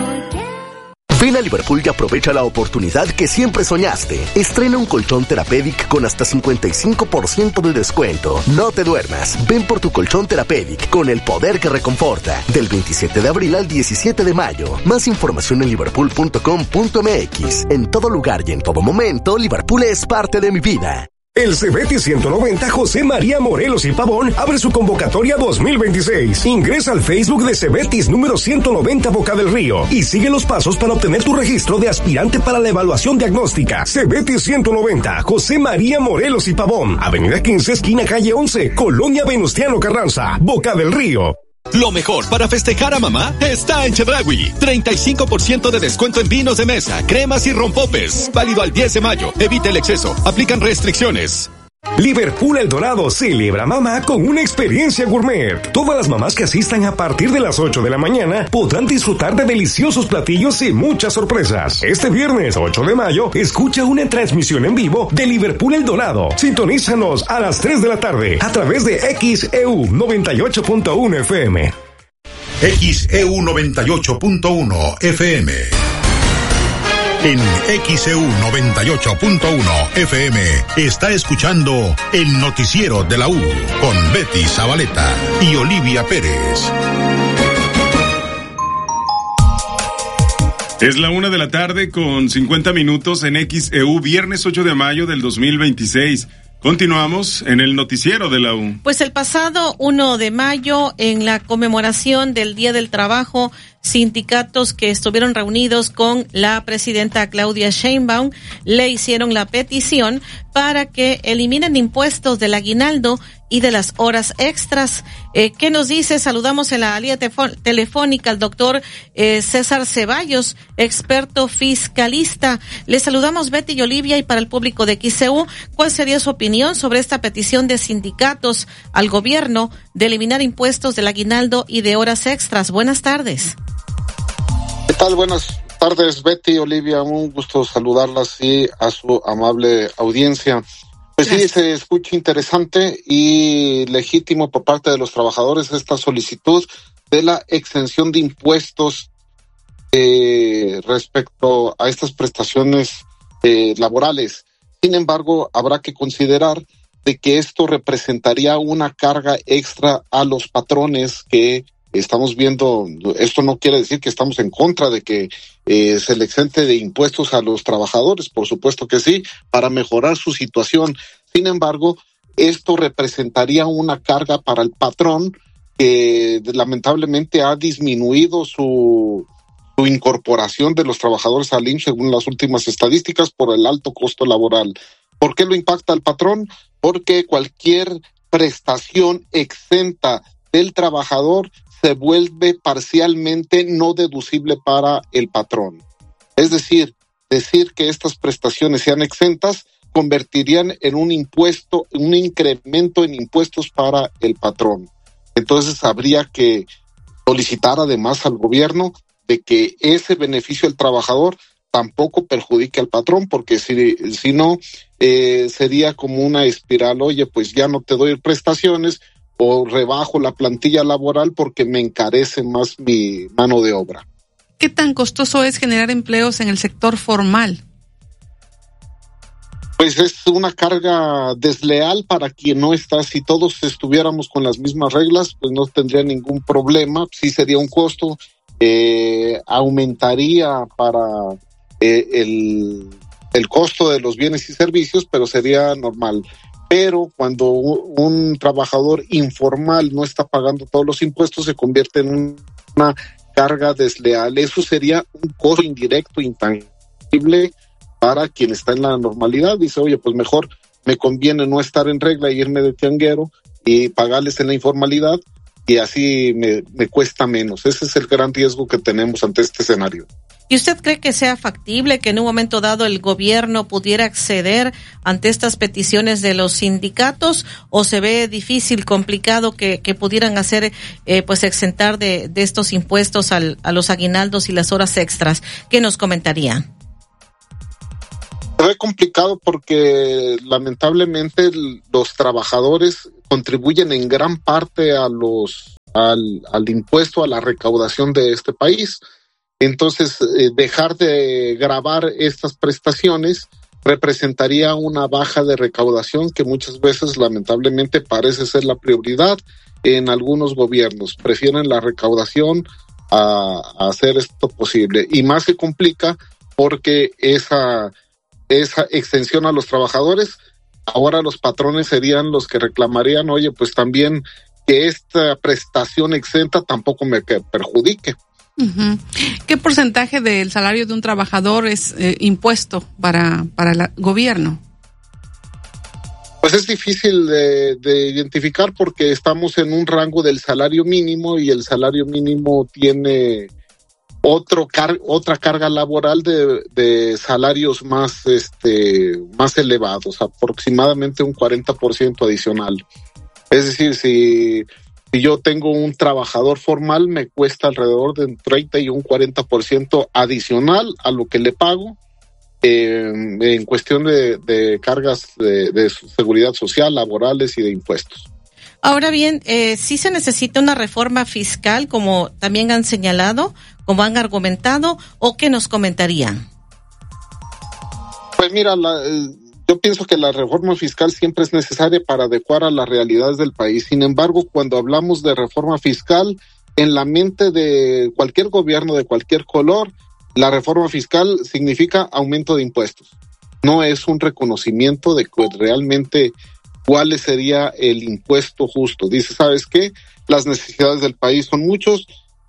Ven a Liverpool y aprovecha la oportunidad que siempre soñaste. Estrena un colchón Therapeutic con hasta 55% de descuento. No te duermas. Ven por tu colchón Therapeutic con el poder que reconforta. Del 27 de abril al 17 de mayo. Más información en liverpool.com.mx. En todo lugar y en todo momento, Liverpool es parte de mi vida. El Cebetis 190 José María Morelos y Pavón abre su convocatoria 2026. Ingresa al Facebook de Cebetis número 190 Boca del Río y sigue los pasos para obtener tu registro de aspirante para la evaluación diagnóstica. Cebetis 190 José María Morelos y Pavón, Avenida 15, esquina calle 11, Colonia Venustiano Carranza, Boca del Río. Lo mejor para festejar a mamá está en Chedraui. 35% de descuento en vinos de mesa, cremas y rompopes. Válido al 10 de mayo. Evite el exceso. Aplican restricciones. Liverpool El Dorado celebra mamá con una experiencia gourmet. Todas las mamás que asistan a partir de las 8 de la mañana podrán disfrutar de deliciosos platillos y muchas sorpresas. Este viernes 8 de mayo, escucha una transmisión en vivo de Liverpool El Dorado. Sintonízanos a las 3 de la tarde a través de XEU 98.1 FM. XEU 98.1 FM. En XEU 98.1 FM está escuchando el noticiero de la U con Betty Zabaleta y Olivia Pérez. Es la 1:00 p.m. con 50 minutos en XEU, viernes 8 de mayo del 2026. Continuamos en el noticiero de la U. Pues el pasado 1 de mayo, en la conmemoración del Día del Trabajo, sindicatos que estuvieron reunidos con la presidenta Claudia Sheinbaum le hicieron la petición para que eliminen impuestos del aguinaldo y de las horas extras. ¿Qué nos dice? Saludamos en la línea telefónica al doctor César Ceballos, experto fiscalista. Le saludamos Betty y Olivia, y para el público de XEU, ¿cuál sería su opinión sobre esta petición de sindicatos al gobierno de eliminar impuestos del aguinaldo y de horas extras? Buenas tardes. ¿Qué tal? Buenas tardes, Betty, Olivia, un gusto saludarlas y a su amable audiencia. Pues sí, se escucha interesante y legítimo por parte de los trabajadores esta solicitud de la exención de impuestos respecto a estas prestaciones laborales. Sin embargo, habrá que considerar de que esto representaría una carga extra a los patrones que estamos viendo. Esto no quiere decir que estamos en contra de que se le exente de impuestos a los trabajadores, por supuesto que sí, para mejorar su situación. Sin embargo, esto representaría una carga para el patrón que lamentablemente ha disminuido su incorporación de los trabajadores al IMSS según las últimas estadísticas por el alto costo laboral. ¿Por qué lo impacta al patrón? Porque cualquier prestación exenta del trabajador se vuelve parcialmente no deducible para el patrón. Es decir que estas prestaciones sean exentas convertirían en un impuesto, un incremento en impuestos para el patrón. Entonces habría que solicitar además al gobierno de que ese beneficio al trabajador tampoco perjudique al patrón, porque si no, sería como una espiral. Oye, pues ya no te doy prestaciones o rebajo la plantilla laboral porque me encarece más mi mano de obra. ¿Qué tan costoso es generar empleos en el sector formal? Pues es una carga desleal para quien no está. Si todos estuviéramos con las mismas reglas, pues no tendría ningún problema. Sí sería un costo, aumentaría para el costo de los bienes y servicios, pero sería normal. Pero cuando un trabajador informal no está pagando todos los impuestos, se convierte en una carga desleal. Eso sería un costo indirecto, intangible para quien está en la normalidad. Dice, oye, pues mejor me conviene no estar en regla y irme de tianguero y pagarles en la informalidad, y así me cuesta menos. Ese es el gran riesgo que tenemos ante este escenario. ¿Y usted cree que sea factible que en un momento dado el gobierno pudiera acceder ante estas peticiones de los sindicatos, o se ve difícil, complicado que pudieran hacer, pues exentar de estos impuestos a los aguinaldos y las horas extras? ¿Qué nos comentaría? Se ve complicado porque lamentablemente los trabajadores contribuyen en gran parte al impuesto, a la recaudación de este país. Entonces, dejar de gravar estas prestaciones representaría una baja de recaudación que muchas veces, lamentablemente, parece ser la prioridad en algunos gobiernos. Prefieren la recaudación a hacer esto posible. Y más se complica porque esa extensión a los trabajadores, ahora los patrones serían los que reclamarían, oye, pues también que esta prestación exenta tampoco me perjudique. Uh-huh. ¿Qué porcentaje del salario de un trabajador es impuesto para el gobierno? Pues es difícil de identificar porque estamos en un rango del salario mínimo y el salario mínimo tiene otra carga laboral de salarios más elevados, aproximadamente un 40% adicional. Es decir, si yo tengo un trabajador formal, me cuesta alrededor de un 30 y un 40% adicional a lo que le pago en cuestión de cargas de seguridad social, laborales y de impuestos. Ahora bien, ¿sí se necesita una reforma fiscal, como también han señalado, como han argumentado, o qué nos comentarían? Pues mira, yo pienso que la reforma fiscal siempre es necesaria para adecuar a las realidades del país. Sin embargo, cuando hablamos de reforma fiscal, en la mente de cualquier gobierno de cualquier color, la reforma fiscal significa aumento de impuestos. No es un reconocimiento de que realmente cuál sería el impuesto justo. Dice, ¿sabes qué? Las necesidades del país son muchos,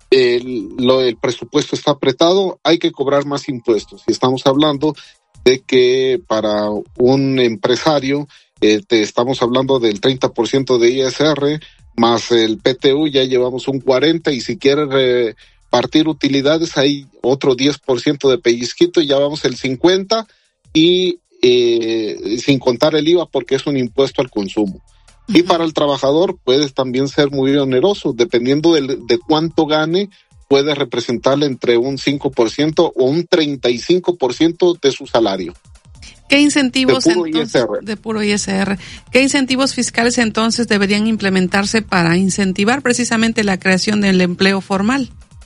el presupuesto está apretado, hay que cobrar más impuestos. Y estamos hablando de que para un empresario estamos hablando del 30% de ISR más el PTU, ya llevamos un 40%, y si quiere repartir utilidades hay otro 10% de pellizquito y ya vamos el 50%, y sin contar el IVA porque es un impuesto al consumo. Uh-huh. Y para el trabajador puede también ser muy oneroso, dependiendo de cuánto gane, puede representarle entre un 5% o un 35% de su salario. ¿Qué incentivos de puro ISR? ¿Qué incentivos fiscales entonces deberían implementarse para incentivar precisamente la creación del empleo formal?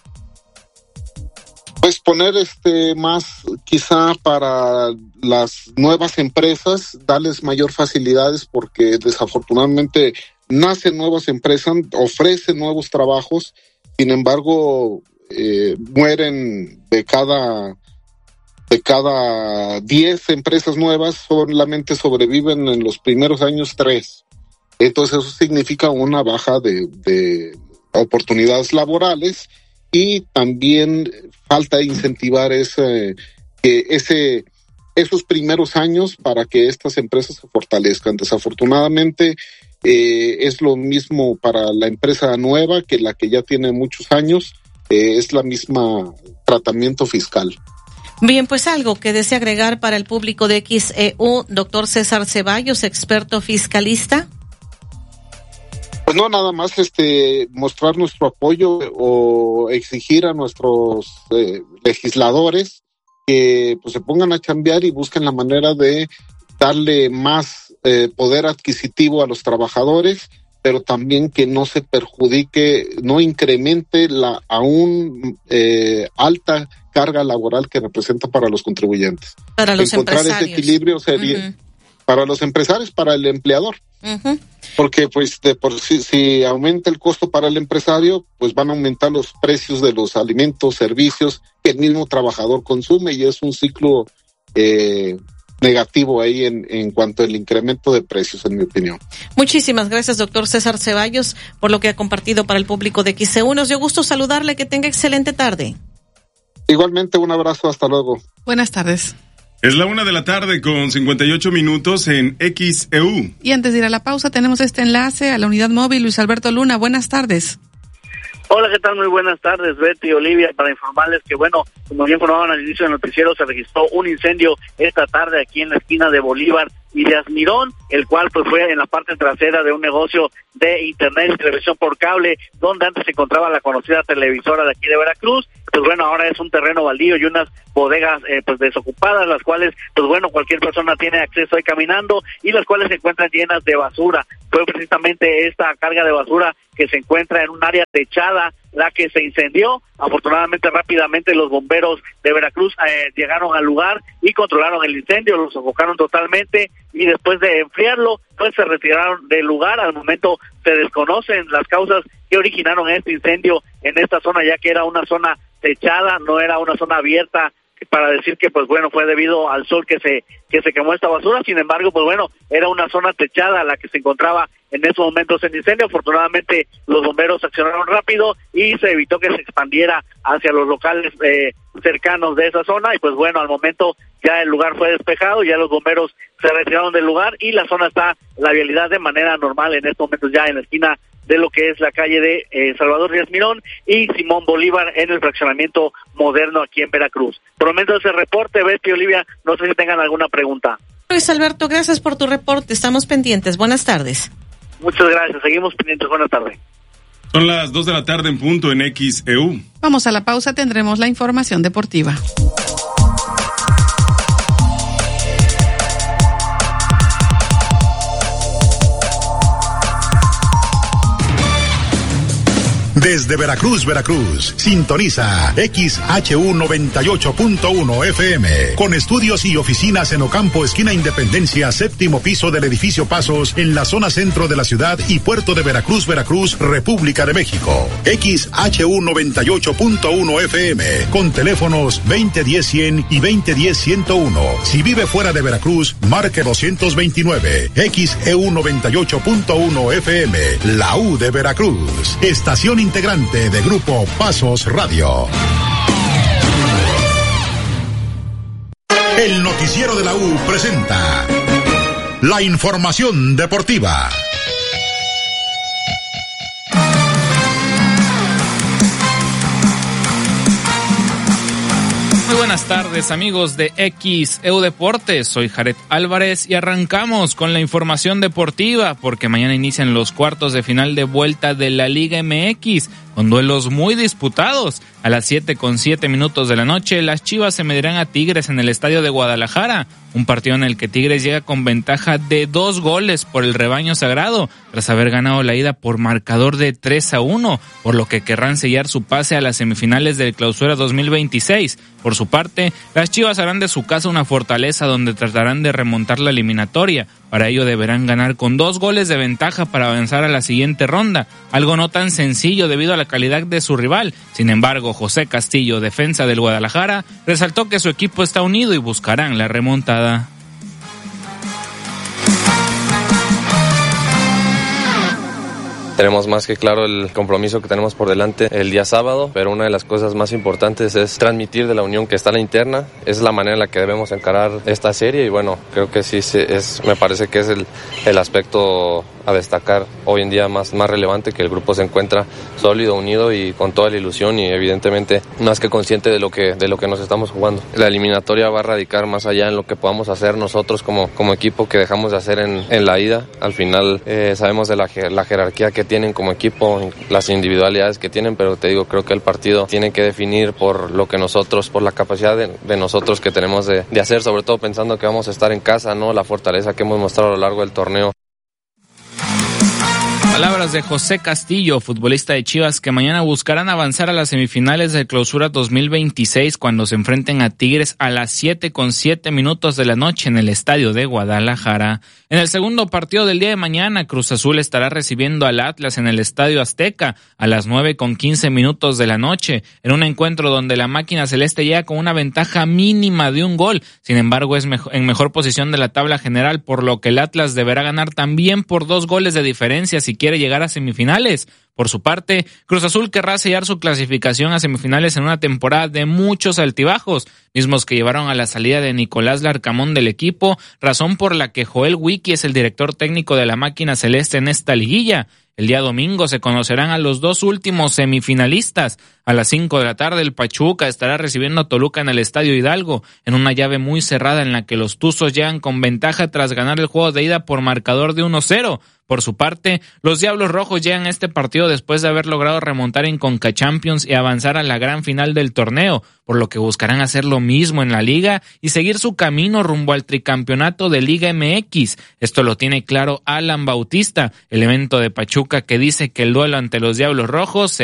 Pues poner más quizá para las nuevas empresas, darles mayor facilidades, porque desafortunadamente nacen nuevas empresas, ofrecen nuevos trabajos. Sin embargo, mueren de cada 10 empresas nuevas, solamente sobreviven en los primeros años 3. Entonces eso significa una baja de oportunidades laborales, y también falta incentivar esos primeros años para que estas empresas se fortalezcan. Desafortunadamente, es lo mismo para la empresa nueva que la que ya tiene muchos años, es la misma tratamiento fiscal. Bien, pues algo que desea agregar para el público de XEU, doctor César Ceballos, experto fiscalista. Pues no, nada más mostrar nuestro apoyo o exigir a nuestros legisladores que pues se pongan a chambear y busquen la manera de darle más poder adquisitivo a los trabajadores, pero también que no se perjudique, no incremente la aún alta carga laboral que representa para los contribuyentes. Para los encontrar empresarios. Ese equilibrio sería para los empresarios, para el empleador. Uh-huh. Porque pues de por sí, si aumenta el costo para el empresario, pues van a aumentar los precios de los alimentos, servicios que el mismo trabajador consume, y es un ciclo negativo ahí en cuanto al incremento de precios, en mi opinión. Muchísimas gracias, doctor César Ceballos, por lo que ha compartido para el público de XEU. Nos dio gusto saludarle, que tenga excelente tarde. Igualmente, un abrazo, hasta luego. Buenas tardes. Es la 1:58 en XEU. Y antes de ir a la pausa, tenemos este enlace a la unidad móvil. Luis Alberto Luna, buenas tardes. Hola, ¿qué tal? Muy buenas tardes, Betty y Olivia, para informarles que, bueno, como bien informaban al inicio del noticiero, se registró un incendio esta tarde aquí en la esquina de Bolívar y de Asmirón, el cual pues fue en la parte trasera de un negocio de internet y televisión por cable, donde antes se encontraba la conocida televisora de aquí de Veracruz. Pues bueno, ahora es un terreno baldío y unas bodegas pues desocupadas, las cuales pues bueno, cualquier persona tiene acceso ahí caminando, y las cuales se encuentran llenas de basura. Fue precisamente esta carga de basura que se encuentra en un área techada la que se incendió. Afortunadamente, rápidamente los bomberos de Veracruz llegaron al lugar y controlaron el incendio, lo sofocaron totalmente, y después de enfriarlo, pues se retiraron del lugar. Al momento se desconocen las causas que originaron este incendio en esta zona, ya que era una zona techada, no era una zona abierta, para decir que pues bueno, fue debido al sol que se quemó esta basura. Sin embargo, pues bueno, era una zona techada la que se encontraba en esos momentos el incendio. Afortunadamente los bomberos accionaron rápido y se evitó que se expandiera hacia los locales cercanos de esa zona, y pues bueno, al momento ya el lugar fue despejado, ya los bomberos se retiraron del lugar y la zona está la vialidad de manera normal en estos momentos ya en la esquina de lo que es la calle de Salvador Díaz Mirón y Simón Bolívar en el fraccionamiento moderno aquí en Veracruz. Por el momento ese reporte, Betty y Olivia, no sé si tengan alguna pregunta. Luis Alberto, gracias por tu reporte, estamos pendientes, buenas tardes. Muchas gracias, seguimos pendientes, buenas tardes. Son las 2:00 en punto en XEU. Vamos a la pausa, tendremos la información deportiva. Desde Veracruz, sintoniza XHU 98.1 FM, con estudios y oficinas en Ocampo, esquina Independencia, 7º piso del edificio Pasos, en la zona centro de la ciudad y puerto de Veracruz, República de México. XHU 98.1 FM, con teléfonos 2010-100 y 2010-101. Si vive fuera de Veracruz, marque 229. XEU 98.1 FM, la U de Veracruz. Estación integrante de Grupo Pasos Radio. El noticiero de la U presenta la información deportiva. Muy buenas tardes, amigos de XEU Deportes, soy Jared Álvarez y arrancamos con la información deportiva porque mañana inician los cuartos de final de vuelta de la Liga MX con duelos muy disputados. A las 7:07 de la noche, las Chivas se medirán a Tigres en el estadio de Guadalajara, un partido en el que Tigres llega con ventaja de 2 goles por el rebaño sagrado, tras haber ganado la ida por marcador de 3-1, por lo que querrán sellar su pase a las semifinales del Clausura 2026. Por su parte, las Chivas harán de su casa una fortaleza donde tratarán de remontar la eliminatoria. Para ello deberán ganar con 2 goles de ventaja para avanzar a la siguiente ronda, algo no tan sencillo debido a la calidad de su rival. Sin embargo, José Castillo, defensa del Guadalajara, resaltó que su equipo está unido y buscarán la remontada. Tenemos más que claro el compromiso que tenemos por delante el día sábado, pero una de las cosas más importantes es transmitir de la unión que está en la interna. Es la manera en la que debemos encarar esta serie y bueno, creo que sí me parece que es el aspecto a destacar hoy en día más relevante, que el grupo se encuentra sólido, unido y con toda la ilusión y evidentemente más que consciente de lo que nos estamos jugando. La eliminatoria va a radicar más allá en lo que podamos hacer nosotros como equipo que dejamos de hacer en la ida. Al final sabemos de la jerarquía que tienen como equipo, las individualidades que tienen, pero te digo, creo que el partido tiene que definir por lo que nosotros, por la capacidad de nosotros que tenemos de hacer, sobre todo pensando que vamos a estar en casa, ¿no? La fortaleza que hemos mostrado a lo largo del torneo. Palabras de José Castillo, futbolista de Chivas, que mañana buscarán avanzar a las semifinales del Clausura 2026 cuando se enfrenten a Tigres a las 7:07 de la noche en el estadio de Guadalajara. En el segundo partido del día de mañana, Cruz Azul estará recibiendo al Atlas en el Estadio Azteca a las 9:15 de la noche, en un encuentro donde la máquina celeste llega con una ventaja mínima de 1 gol. Sin embargo, es en mejor posición de la tabla general, por lo que el Atlas deberá ganar también por 2 goles de diferencia si quiere quiere llegar a semifinales. Por su parte, Cruz Azul querrá sellar su clasificación a semifinales en una temporada de muchos altibajos, mismos que llevaron a la salida de Nicolás Larcamón del equipo, razón por la que Joel Wiki es el director técnico de la máquina celeste en esta liguilla. El día domingo se conocerán a los dos últimos semifinalistas. A las 5 de la tarde el Pachuca estará recibiendo a Toluca en el Estadio Hidalgo, en una llave muy cerrada en la que los Tuzos llegan con ventaja tras ganar el juego de ida por marcador de 1-0. Por su parte, los Diablos Rojos llegan a este partido después de haber logrado remontar en Conca Champions y avanzar a la gran final del torneo, por lo que buscarán hacer lo mismo en la liga y seguir su camino rumbo al tricampeonato de Liga MX. Esto lo tiene claro Alan Bautista, el evento de Pachuca, que dice que el duelo ante los Diablos Rojos